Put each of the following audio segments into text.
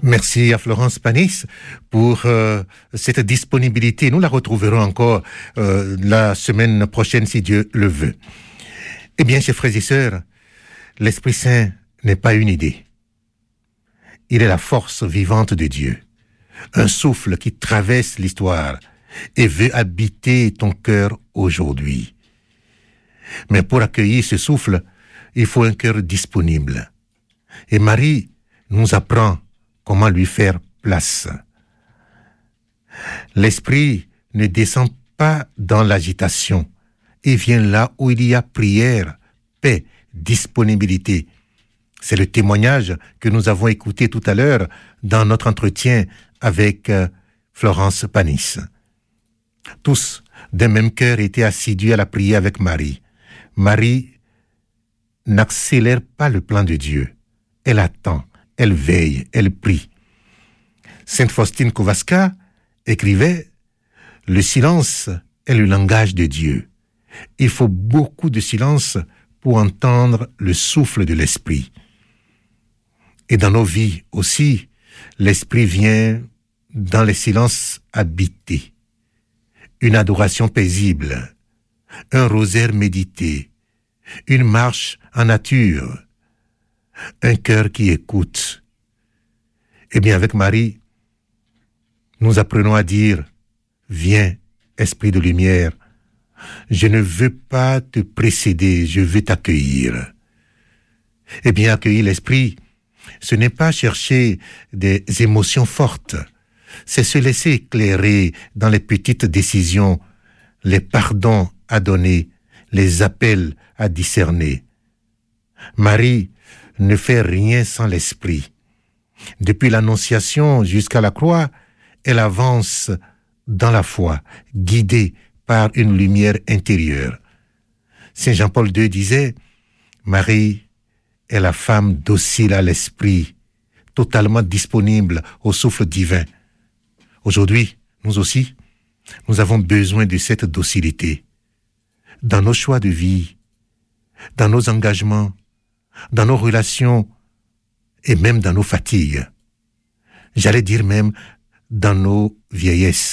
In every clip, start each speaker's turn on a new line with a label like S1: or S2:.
S1: Merci à Florence Panis pour cette disponibilité. Nous la retrouverons encore la semaine prochaine si Dieu le veut. Eh bien, chers frères et sœurs, l'Esprit Saint n'est pas une idée. Il est la force vivante de Dieu, un souffle qui traverse l'histoire et veut habiter ton cœur aujourd'hui. Mais pour accueillir ce souffle, il faut un cœur disponible. Et Marie nous apprend comment lui faire place. L'Esprit ne descend pas dans l'agitation. Il vient là où il y a prière, paix, disponibilité. C'est le témoignage que nous avons écouté tout à l'heure dans notre entretien avec Florence Panis. Tous, d'un même cœur, étaient assidus à la prière avec Marie. Marie n'accélère pas le plan de Dieu. Elle attend, elle veille, elle prie. Sainte Faustine Kowalska écrivait « Le silence est le langage de Dieu. Il faut beaucoup de silence pour entendre le souffle de l'Esprit. » Et dans nos vies aussi, l'Esprit vient dans les silences habités. Une adoration paisible, un rosaire médité, une marche en nature, un cœur qui écoute. Eh bien, avec Marie, nous apprenons à dire « Viens, Esprit de lumière, je ne veux pas te précéder, je veux t'accueillir. » Eh bien, accueillir l'Esprit, ce n'est pas chercher des émotions fortes, c'est se laisser éclairer dans les petites décisions, les pardons à donner, les appels à discerner. Marie ne fait rien sans l'Esprit. Depuis l'Annonciation jusqu'à la croix, elle avance dans la foi, guidée par une lumière intérieure. Saint Jean-Paul II disait « Marie est la femme docile à l'Esprit, totalement disponible au souffle divin. » Aujourd'hui, nous aussi, nous avons besoin de cette docilité. Dans nos choix de vie, dans nos engagements, dans nos relations et même dans nos fatigues. J'allais dire même dans nos vieillesses.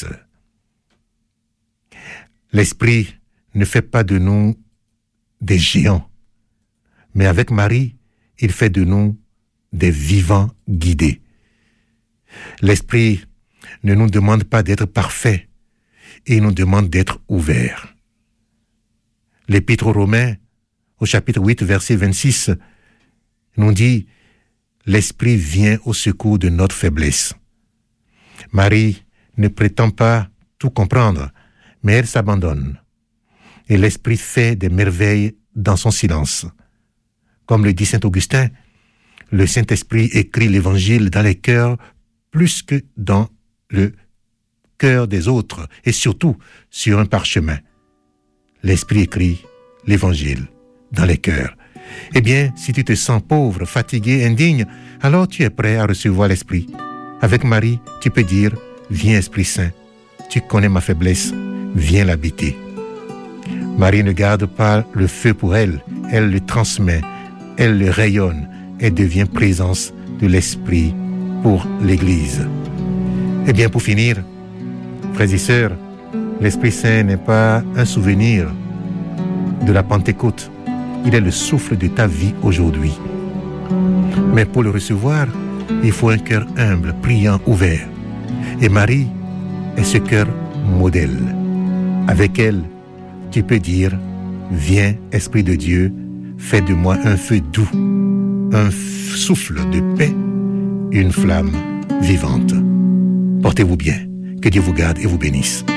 S1: L'Esprit ne fait pas de nous des géants, mais avec Marie, il fait de nous des vivants guidés. L'Esprit ne nous demande pas d'être parfaits, et il nous demande d'être ouverts. L'Épître aux Romains, au chapitre 8, verset 26, nous dit « L'Esprit vient au secours de notre faiblesse. » Marie ne prétend pas tout comprendre, mais elle s'abandonne. Et l'Esprit fait des merveilles dans son silence. Comme le dit saint Augustin, le Saint-Esprit écrit l'Évangile dans les cœurs plus que dans le cœur des autres, et surtout sur un parchemin. L'Esprit écrit l'Évangile dans les cœurs. Eh bien, si tu te sens pauvre, fatigué, indigne, alors tu es prêt à recevoir l'Esprit. Avec Marie, tu peux dire « Viens Esprit Saint, tu connais ma faiblesse, viens l'habiter. » Marie ne garde pas le feu pour elle, elle le transmet, elle le rayonne et devient présence de l'Esprit pour l'Église. Eh bien, pour finir, frères et sœurs, l'Esprit Saint n'est pas un souvenir de la Pentecôte. Il est le souffle de ta vie aujourd'hui. Mais pour le recevoir, il faut un cœur humble, priant, ouvert. Et Marie est ce cœur modèle. Avec elle, tu peux dire « Viens, Esprit de Dieu, fais de moi un feu doux, un souffle de paix, une flamme vivante. » Portez-vous bien. Que Dieu vous garde et vous bénisse.